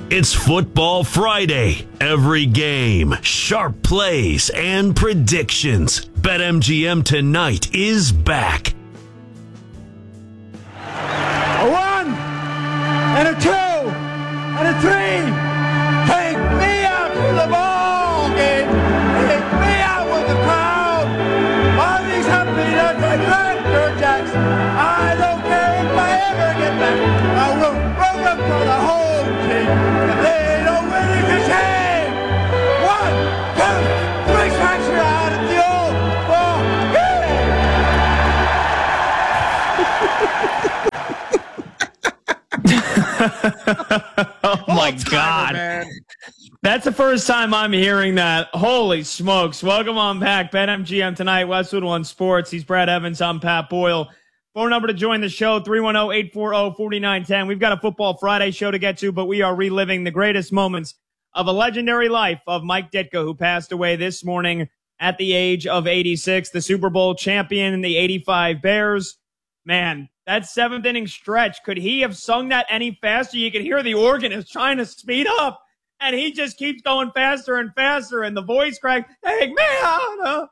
It's Football Friday. Every game, sharp plays, and predictions. BetMGM Tonight is back. A 1 and a 2 and a 3. Take me out to the ball game. Take me out with the crowd. All these happy nuts like Cracker Jacks. I don't care if I ever get back. I will run up for the whole team. If they don't win, it's a shame. 1, 2, 3 strikes are out at the old ball game. Oh my God. Man. That's the first time I'm hearing that. Holy smokes. Welcome on back. BetMGM Tonight, Westwood One Sports. He's Brad Evans. I'm Pat Boyle. Phone number to join the show, 310-840-4910. We've got a Football Friday show to get to, but we are reliving the greatest moments of a legendary life of Mike Ditka, who passed away this morning at the age of 86, the Super Bowl champion, the 85 Bears. Man, that seventh inning stretch, could he have sung that any faster? You can hear the organist trying to speed up, and he just keeps going faster and faster, and the voice cracks, "Take me out,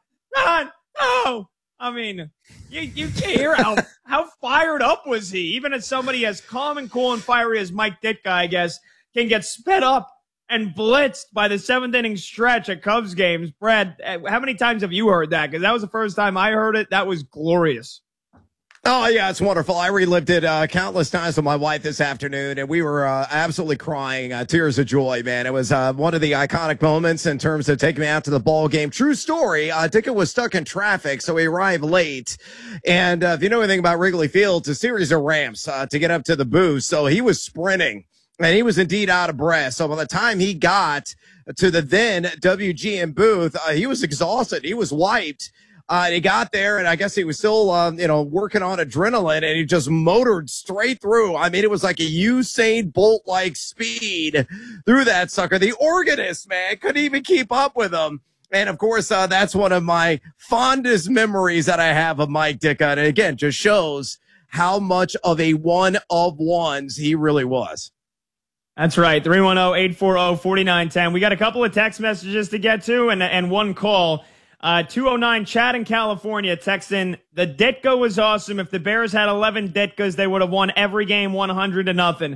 no." I mean, you can't hear how fired up was he. Even as somebody as calm and cool and fiery as Mike Ditka, I guess, can get sped up and blitzed by the seventh inning stretch at Cubs games. Brad, how many times have you heard that? Because that was the first time I heard it. That was glorious. Oh, yeah, it's wonderful. I relived it countless times with my wife this afternoon, and we were absolutely crying, tears of joy, man. It was one of the iconic moments in terms of taking me out to the ball game. True story, Ditka was stuck in traffic, so he arrived late. And if you know anything about Wrigley Field, it's a series of ramps to get up to the booth, so he was sprinting, and he was indeed out of breath. So by the time he got to the then WGN booth, he was exhausted. He was wiped. He got there, and I guess he was still, working on adrenaline, and he just motored straight through. I mean, it was like a Usain Bolt-like speed through that sucker. The organist, man, couldn't even keep up with him. And, of course, that's one of my fondest memories that I have of Mike Ditka. And, again, just shows how much of a one of ones he really was. That's right, 310-840-4910. We got a couple of text messages to get to and one call. 209 Chad in California texts in, the Ditka was awesome. If the Bears had 11 Ditkas, they would have won every game 100-0.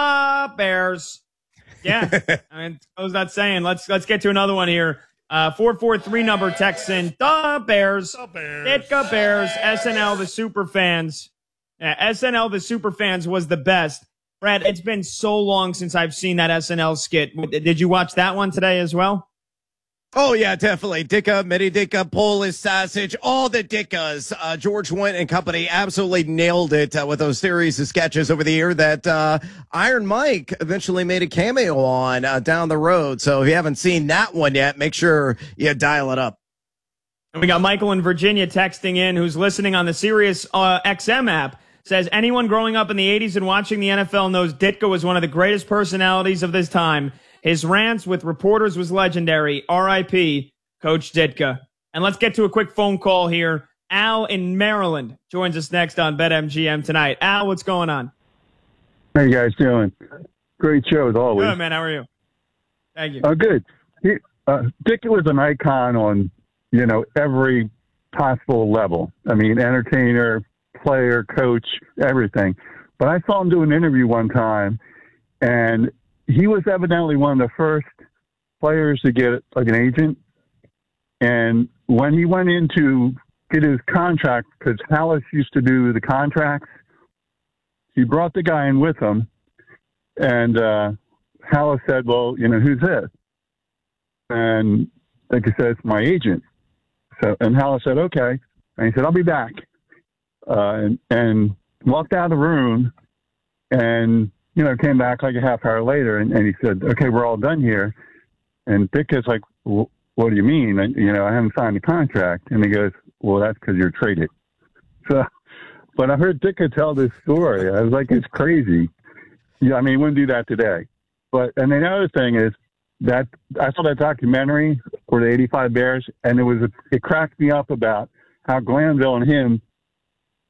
Bears. Yeah, I mean, goes that saying. Let's get to another one here. 443 number texts in, Bears. Ditka Bears. SNL the Superfans. SNL the Superfans was the best. Brad, it's been so long since I've seen that SNL skit. Did you watch that one today as well? Oh, yeah, definitely. Ditka, Mini Ditka, Polish Sausage, all the Ditkas. George Wendt and company absolutely nailed it with those series of sketches over the year that Iron Mike eventually made a cameo on down the road. So if you haven't seen that one yet, make sure you dial it up. And we got Michael in Virginia texting in, who's listening on the Sirius XM app. Says, anyone growing up in the 80s and watching the NFL knows Ditka was one of the greatest personalities of this time. His rants with reporters was legendary. R.I.P. Coach Ditka. And let's get to a quick phone call here. Al in Maryland joins us next on BetMGM Tonight. Al, what's going on? How you guys doing? Great show as always. Good, man. How are you? Thank you. Good. Ditka was an icon on, every possible level. I mean, entertainer, player, coach, everything. But I saw him do an interview one time, and he was evidently one of the first players to get like an agent. And when he went in to get his contract, because Halas used to do the contracts, he brought the guy in with him. And Halas said, well, who's this? And like I said, it's my agent. And Halas said, okay. And he said, I'll be back. And walked out of the room and, came back like a half hour later and he said, okay, we're all done here. And Ditka's like, well, what do you mean? I haven't signed the contract. And he goes, well, that's because you're traded. So, but I heard Ditka tell this story. I was like, it's crazy. Yeah, I mean, he wouldn't do that today. And the other thing is that I saw that documentary for the 85 Bears, and it cracked me up about how Glanville and him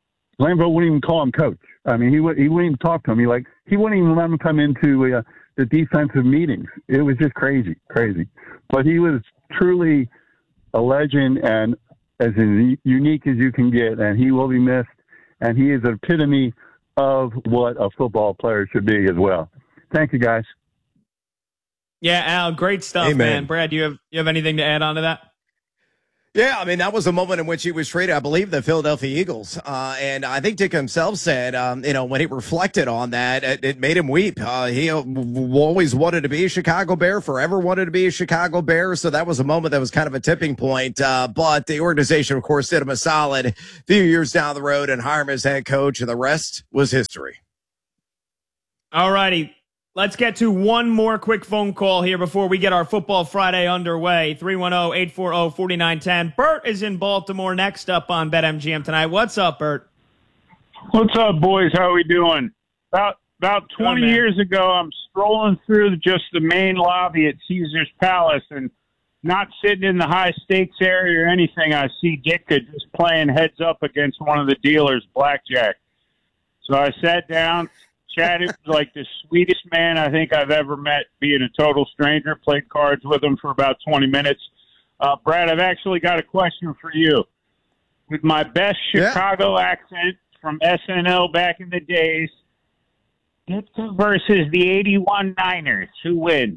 Lambeau wouldn't even call him coach. I mean, he wouldn't even talk to him. He wouldn't even let him come into the defensive meetings. It was just crazy. But he was truly a legend and as unique as you can get, and he will be missed. And he is the epitome of what a football player should be as well. Thank you, guys. Yeah, Al, great stuff, Amen. man. Brad, do you have anything to add on to that? Yeah, I mean, that was a moment in which he was traded, I believe, the Philadelphia Eagles. And I think Dick himself said, when he reflected on that, it made him weep. He always wanted to be a Chicago Bear, forever wanted to be a Chicago Bear. So that was a moment that was kind of a tipping point. But the organization, of course, did him a solid few years down the road and hired him as head coach, and the rest was history. All righty. Let's get to one more quick phone call here before we get our Football Friday underway. 310-840-4910. Bert is in Baltimore next up on BetMGM tonight. What's up, Bert? What's up, boys? How are we doing? About 20 years ago, I'm strolling through just the main lobby at Caesar's Palace and not sitting in the high-stakes area or anything. I see Ditka just playing heads up against one of the dealers, blackjack. So I sat down, chatted like the sweetest man I think I've ever met, being a total stranger, played cards with him for about 20 minutes. Brad, I've actually got a question for you. With my best Chicago accent from SNL back in the days, Ditka versus the 81 Niners, who wins?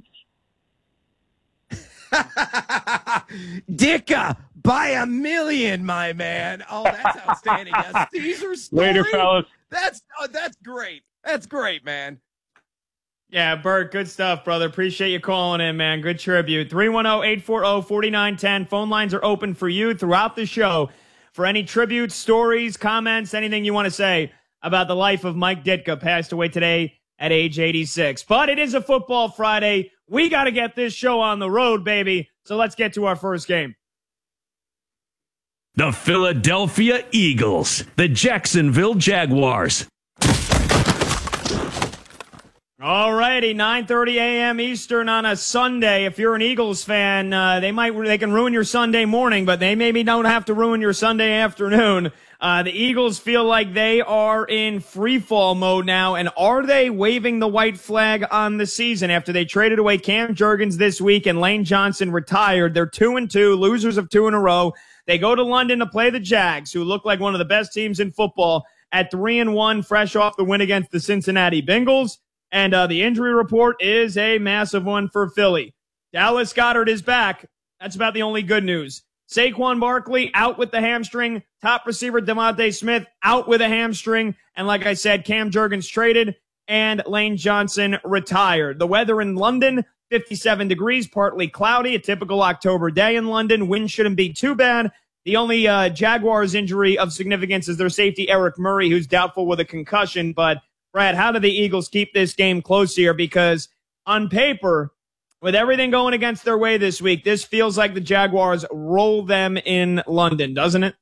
Ditka by a million, my man. Oh, that's outstanding. A Caesar story. Later, fellas. That's great. That's great, man. Yeah, Bert, good stuff, brother. Appreciate you calling in, man. Good tribute. 310-840-4910. Phone lines are open for you throughout the show for any tributes, stories, comments, anything you want to say about the life of Mike Ditka, passed away today at age 86. But it is a Football Friday. We got to get this show on the road, baby. So let's get to our first game. The Philadelphia Eagles, the Jacksonville Jaguars. All righty, 9:30 a.m. Eastern on a Sunday. If you're an Eagles fan, they can ruin your Sunday morning, but they maybe don't have to ruin your Sunday afternoon. The Eagles feel like they are in free fall mode now, and are they waving the white flag on the season after they traded away Cam Jurgens this week and Lane Johnson retired? They're 2-2, losers of 2 in a row. They go to London to play the Jags, who look like one of the best teams in football, at 3-1, fresh off the win against the Cincinnati Bengals. And the injury report is a massive one for Philly. Dallas Goedert is back. That's about the only good news. Saquon Barkley out with the hamstring. Top receiver DeVonta Smith out with a hamstring. And like I said, Cam Jurgens traded and Lane Johnson retired. The weather in London, 57 degrees, partly cloudy, a typical October day in London. Wind shouldn't be too bad. The only Jaguars injury of significance is their safety, Eric Murray, who's doubtful with a concussion. But Brad, how do the Eagles keep this game close here? Because on paper, with everything going against their way this week, this feels like the Jaguars roll them in London, doesn't it?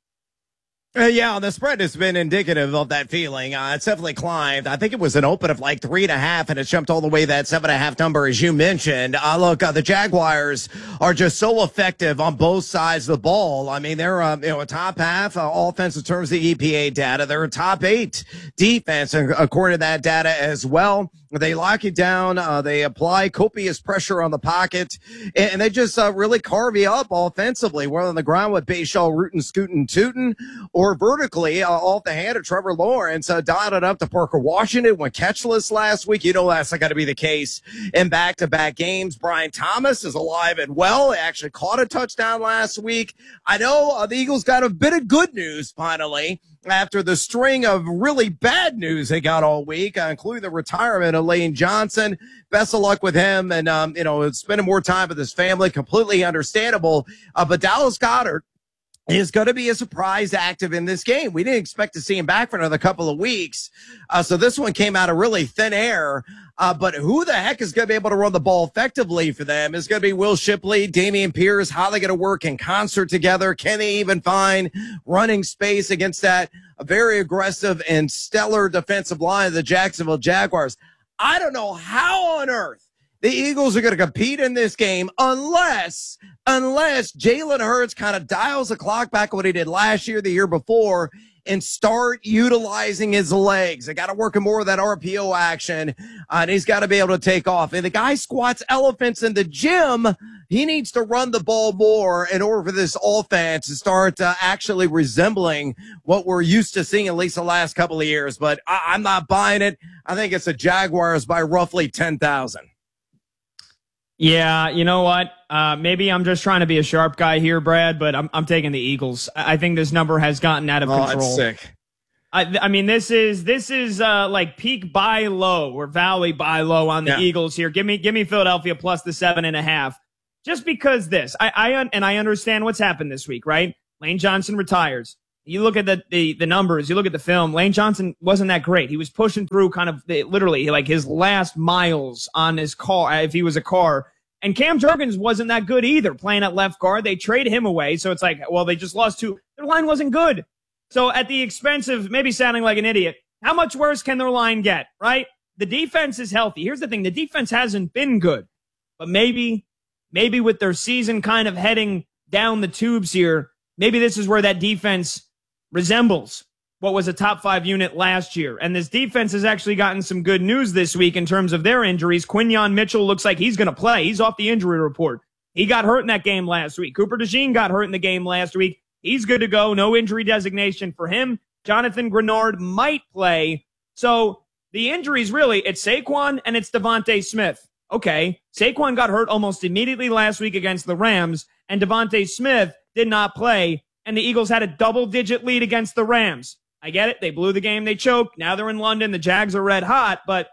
Yeah, the spread has been indicative of that feeling. It's definitely climbed. I think it was an open of like 3.5, and it jumped all the way to that 7.5 number, as you mentioned. Look, the Jaguars are just so effective on both sides of the ball. I mean, they're a top half offense in terms of the EPA data. They're a top 8 defense, according to that data as well. They lock you down. They apply copious pressure on the pocket, and they just really carve you up offensively, whether on the ground with Bayshaw rootin', scootin', tootin', or vertically off the hand of Trevor Lawrence, dotted up to Parker Washington, went catchless last week. You know that's not going to be the case in back-to-back games. Brian Thomas is alive and well. He actually caught a touchdown last week. I know the Eagles got a bit of good news finally after the string of really bad news they got all week, including the retirement of Lane Johnson. Best of luck with him and, spending more time with his family, completely understandable. But Dallas Goedert is going to be a surprise active in this game. We didn't expect to see him back for another couple of weeks. So this one came out of really thin air. But who the heck is going to be able to run the ball effectively for them? Is going to be Will Shipley, Dameon Pierce. How are they going to work in concert together? Can they even find running space against that very aggressive and stellar defensive line of the Jacksonville Jaguars? I don't know how on earth the Eagles are going to compete in this game unless Jalen Hurts kind of dials the clock back what he did last year, the year before, and start utilizing his legs. They got to work more of that RPO action, and he's got to be able to take off. And the guy squats elephants in the gym. He needs to run the ball more in order for this offense to start actually resembling what we're used to seeing at least the last couple of years. But I'm not buying it. I think it's the Jaguars by roughly 10,000. Yeah, you know what? Maybe I'm just trying to be a sharp guy here, Brad, but I'm taking the Eagles. I think this number has gotten out of control. That's sick. I mean, this is like peak buy low or valley buy low on the Eagles here. Give me Philadelphia plus the 7.5. Just because I understand what's happened this week, right? Lane Johnson retires. You look at the numbers, you look at the film, Lane Johnson wasn't that great. He was pushing through kind of literally like his last miles on his car, if he was a car. And Cam Jurgens wasn't that good either, playing at left guard. They trade him away. So it's like, well, they just lost two. Their line wasn't good. So at the expense of maybe sounding like an idiot, how much worse can their line get, right? The defense is healthy. Here's the thing. The defense hasn't been good, but maybe with their season kind of heading down the tubes here, maybe this is where that defense resembles what was a top 5 unit last year. And this defense has actually gotten some good news this week in terms of their injuries. Quinyon Mitchell looks like he's going to play. He's off the injury report. He got hurt in that game last week. Cooper DeJean got hurt in the game last week. He's good to go. No injury designation for him. Jonathan Grenard might play. So the injuries really, it's Saquon and it's Devontae Smith. Okay, Saquon got hurt almost immediately last week against the Rams, and Devontae Smith did not play, and the Eagles had a double-digit lead against the Rams. I get it. They blew the game. They choked. Now they're in London. The Jags are red hot. But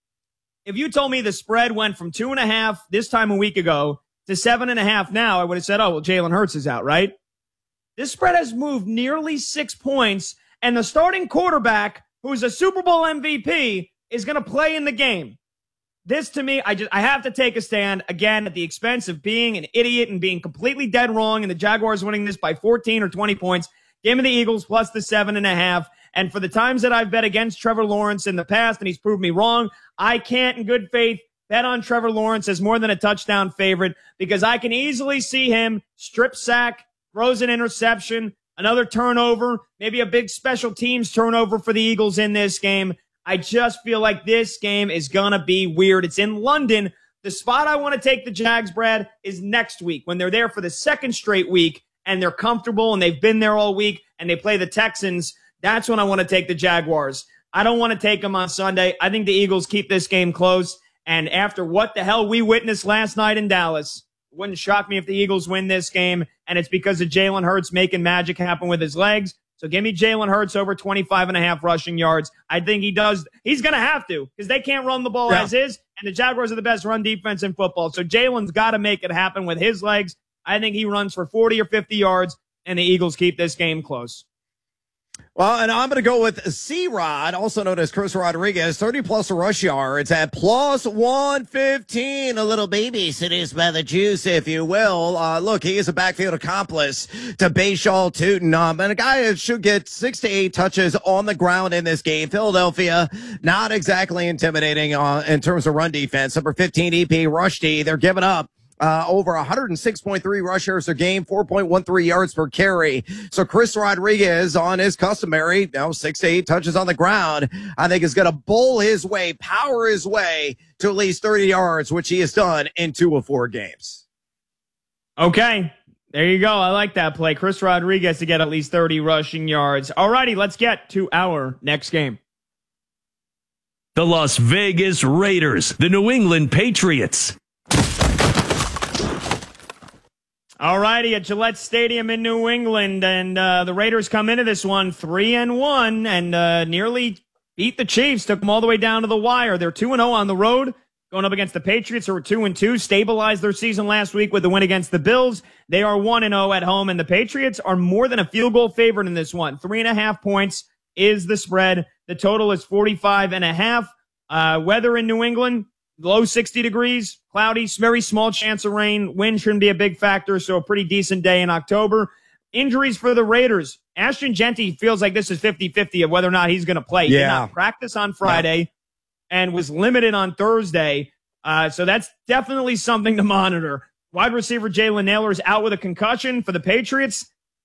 if you told me the spread went from 2.5 this time a week ago to 7.5 now, I would have said, oh, well, Jalen Hurts is out, right? This spread has moved nearly 6 points, and the starting quarterback, who's a Super Bowl MVP, is going to play in the game. This, to me, I have to take a stand, again, at the expense of being an idiot and being completely dead wrong, and the Jaguars winning this by 14 or 20 points. Give me the Eagles plus the 7.5. And for the times that I've bet against Trevor Lawrence in the past, and he's proved me wrong, I can't, in good faith, bet on Trevor Lawrence as more than a touchdown favorite, because I can easily see him strip sack, throws an interception, another turnover, maybe a big special teams turnover for the Eagles in this game. I just feel like this game is going to be weird. It's in London. The spot I want to take the Jags, Brad, is next week when they're there for the second straight week and they're comfortable and they've been there all week and they play the Texans. That's when I want to take the Jaguars. I don't want to take them on Sunday. I think the Eagles keep this game close. And after what the hell we witnessed last night in Dallas, it wouldn't shock me if the Eagles win this game. And it's because of Jalen Hurts making magic happen with his legs. So give me Jalen Hurts over 25.5 rushing yards. I think he does. He's going to have to because they can't run the ball as is. And the Jaguars are the best run defense in football. So Jalen's got to make it happen with his legs. I think he runs for 40 or 50 yards, and the Eagles keep this game close. Well, and I'm going to go with C-Rod, also known as Chris Rodriguez, 30-plus rush yards at plus 115. A little baby seduced by the juice, if you will. Look, he is a backfield accomplice to Bashaw Tootin. And a guy that should get 6 to 8 touches on the ground in this game. Philadelphia, not exactly intimidating in terms of run defense. Number 15, EP Rush D. They're giving up over 106.3 rush yards a game, 4.13 yards per carry. So Chris Rodriguez on his customary, 6 to 8 touches on the ground, I think is going to bowl his way, power his way to at least 30 yards, which he has done in 2 of 4 games. Okay. There you go. I like that play. Chris Rodriguez to get at least 30 rushing yards. All righty, let's get to our next game. The Las Vegas Raiders, the New England Patriots. All righty, at Gillette Stadium in New England, and the Raiders come into this one 3-1 and nearly beat the Chiefs, took them all the way down to the wire. They're 2-0 on the road, going up against the Patriots, who are 2-2, stabilized their season last week with the win against the Bills. They are 1-0 at home, and the Patriots are more than a field goal favorite in this one. 3.5 points is the spread. The total is 45.5. Weather in New England, low 60 degrees, cloudy, very small chance of rain. Wind shouldn't be a big factor, so a pretty decent day in October. Injuries for the Raiders. Ashton Genty feels like this is 50-50 of whether or not he's going to play. He did not practice on Friday and was limited on Thursday, so that's definitely something to monitor. Wide receiver Jalen Nailor is out with a concussion for the Patriots.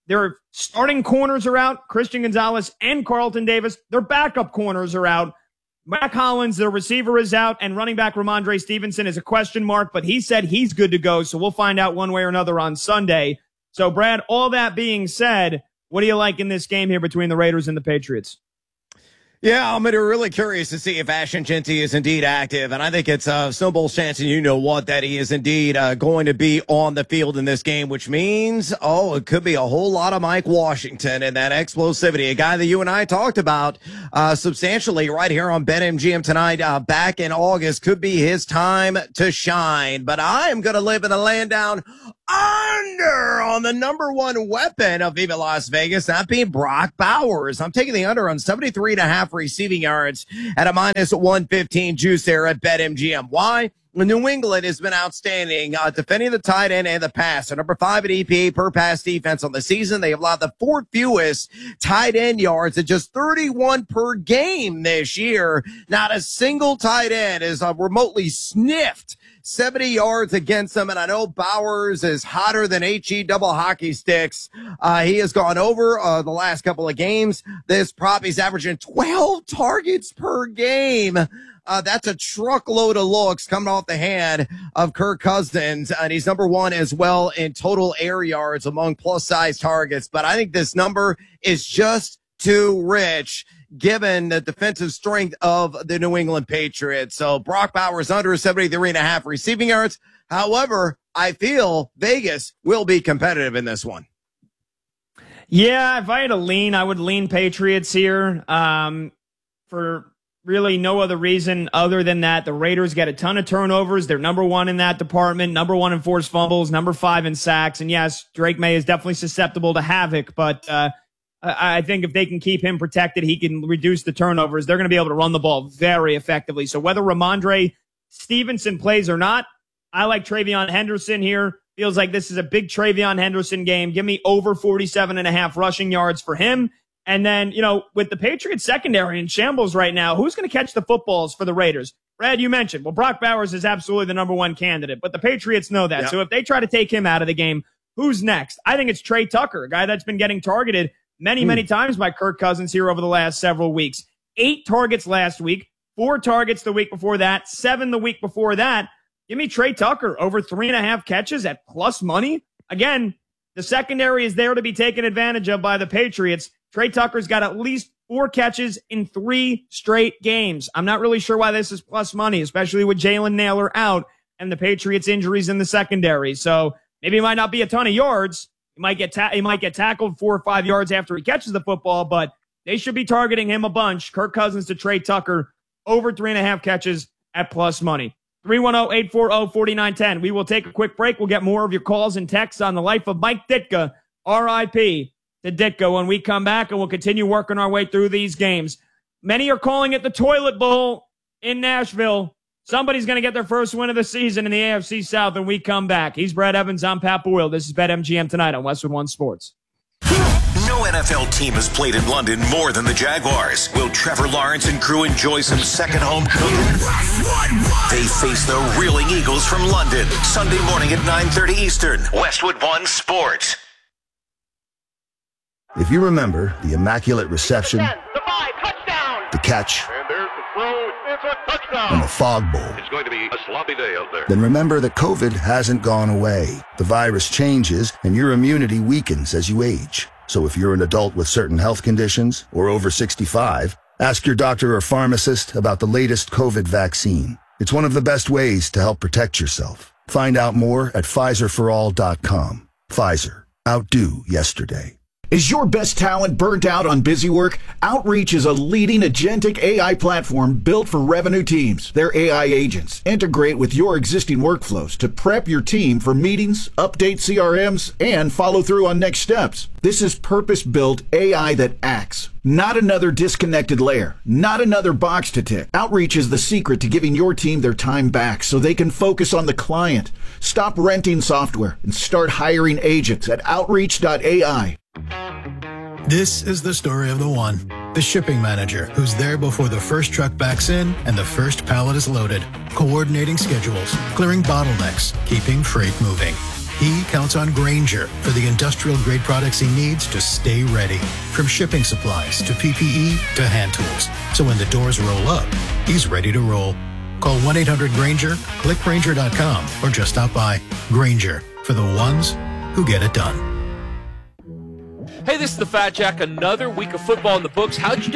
Their starting corners are out, Christian Gonzalez and Carlton Davis. Their backup corners are out. Mac Hollins, their receiver, is out, and running back Ramondre Stevenson is a question mark, but he said he's good to go, so we'll find out one way or another on Sunday. So, Brad, all that being said, what do you like in this game here between the Raiders and the Patriots? Yeah, I'm really curious to see if Ashton Jeanty is indeed active, and I think it's a snowball chance, and you know what, that he is indeed going to be on the field in this game, which means, it could be a whole lot of Mike Washington and that explosivity, a guy that you and I talked about substantially right here on BetMGM tonight back in August. Could be his time to shine, but I am going to live in the land down under on the number one weapon of Viva Las Vegas, that being Brock Bowers. I'm taking the under on 73.5 receiving yards at a minus 115 juice there at BetMGM. Why? New England has been outstanding defending the tight end and the pass. They're number 5 at EPA per pass defense on the season. They have allowed the 4th fewest tight end yards at just 31 per game this year. Not a single tight end is remotely sniffed 70 yards against them, and I know Bowers is hotter than HE double hockey sticks. He has gone over the last couple of games. This prop, he's averaging 12 targets per game. That's a truckload of looks coming off the hand of Kirk Cousins, and he's number 1 as well in total air yards among plus-size targets. But I think this number is just too rich, given the defensive strength of the New England Patriots. So Brock Bowers under 73.5 receiving yards. However, I feel Vegas will be competitive in this one. Yeah, if I had to lean, I would lean Patriots here for really no other reason other than that the Raiders get a ton of turnovers. They're number 1 in that department, number 1 in forced fumbles, number 5 in sacks. And yes, Drake May is definitely susceptible to havoc, but I think if they can keep him protected, he can reduce the turnovers. They're going to be able to run the ball very effectively. So whether Ramondre Stevenson plays or not, I like Travion Henderson here. Feels like this is a big Travion Henderson game. Give me over 47.5 rushing yards for him. And then, with the Patriots secondary in shambles right now, who's going to catch the footballs for the Raiders? Brad, you mentioned, well, Brock Bowers is absolutely the number 1 candidate, but the Patriots know that. Yep. So if they try to take him out of the game, who's next? I think it's Trey Tucker, a guy that's been getting targeted many times by Kirk Cousins here over the last several weeks. 8 targets last week, 4 targets the week before that, 7 the week before that. Give me Trey Tucker over 3.5 catches at plus money. Again, the secondary is there to be taken advantage of by the Patriots. Trey Tucker's got at least 4 catches in 3 straight games. I'm not really sure why this is plus money, especially with Jalen Nailor out and the Patriots' injuries in the secondary. So maybe it might not be a ton of yards. He might get tackled 4 or 5 yards after he catches the football, but they should be targeting him a bunch. Kirk Cousins to Trey Tucker over 3.5 catches at plus money. 310-840-4910. We will take a quick break. We'll get more of your calls and texts on the life of Mike Ditka, R.I.P. to Ditka, when we come back, and we'll continue working our way through these games. Many are calling it the Toilet Bowl in Nashville. Somebody's going to get their first win of the season in the AFC South when we come back. He's Brad Evans. I'm Pat Boyle. This is BetMGM tonight on Westwood One Sports. No NFL team has played in London more than the Jaguars. Will Trevor Lawrence and crew enjoy some second home cooking? They face the reeling Eagles from London, Sunday morning at 9:30 Eastern. Westwood One Sports. If you remember the immaculate reception, the 5, touchdown, the catch, and there's the throw, it's a touchdown, and the Fog Bowl, it's going to be a sloppy day out there. Then remember that COVID hasn't gone away. The virus changes, and your immunity weakens as you age. So if you're an adult with certain health conditions or over 65, ask your doctor or pharmacist about the latest COVID vaccine. It's one of the best ways to help protect yourself. Find out more at PfizerForAll.com. Pfizer. Outdo yesterday. Is your best talent burnt out on busy work? Outreach is a leading agentic AI platform built for revenue teams. Their AI agents integrate with your existing workflows to prep your team for meetings, update CRMs, and follow through on next steps. This is purpose-built AI that acts. Not another disconnected layer. Not another box to tick. Outreach is the secret to giving your team their time back so they can focus on the client. Stop renting software and start hiring agents at Outreach.ai. This is the story of the one, the shipping manager, who's there before the first truck backs in and the first pallet is loaded, coordinating schedules, clearing bottlenecks, keeping freight moving. He counts on Grainger for the industrial-grade products he needs to stay ready. From shipping supplies to PPE to hand tools. So when the doors roll up, he's ready to roll. Call 1-800-GRAINGER, click Grainger.com, or just stop by. Grainger, for the ones who get it done. Hey, this is the Fat Jack. Another week of football in the books. How'd you do?